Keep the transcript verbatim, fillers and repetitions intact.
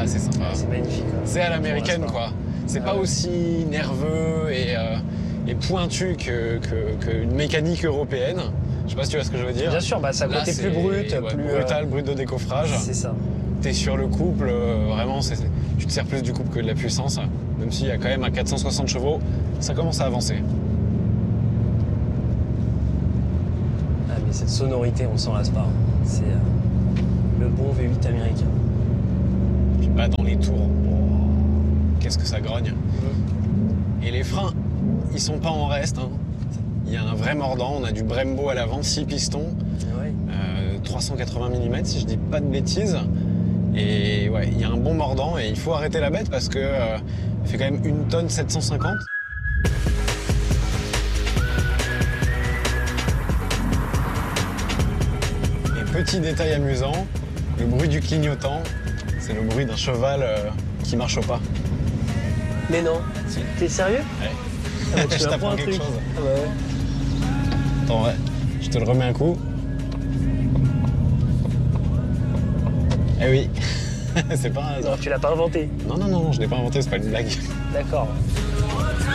Ah, c'est sympa. C'est magnifique. Hein. C'est à l'américaine, quoi. C'est Ah pas ouais. aussi nerveux et, euh, et pointu que, que, qu'une mécanique européenne. Je sais pas si tu vois ce que je veux dire. Bien sûr, bah, ça a Là, côté c'est- plus brut, ouais, plus... brutal, brut de euh, décoffrage. C'est ça. T'es sur le couple, euh, vraiment, c'est, c'est- tu te sers plus du couple que de la puissance. Même s'il y a quand même à quatre cent soixante chevaux, ça commence à avancer. Ah, mais cette sonorité, on s'en lasse pas. C'est euh, le bon V huit américain. Puis pas dans les tours. Oh, qu'est-ce que ça grogne. Et les freins, ils sont pas en reste. Hein. Il y a un vrai mordant, on a du Brembo à l'avant, six pistons, Ouais. euh, trois cent quatre-vingts millimètres si je dis pas de bêtises. Et ouais, il y a un bon mordant et il faut arrêter la bête parce que euh, elle fait quand même une tonne sept cent cinquante. Et petit détail amusant, le bruit du clignotant, c'est le bruit d'un cheval euh, qui marche au pas. Mais non. Si. T'es sérieux? Ouais. Ah bah, tu Je m'apprends t'apprends un quelque truc. chose. Ah bah ouais. Attends, ouais, je te le remets un coup. Eh oui, c'est pas un hasard. Non, tu l'as pas inventé. Non, non, non, je l'ai pas inventé, c'est pas une blague. D'accord.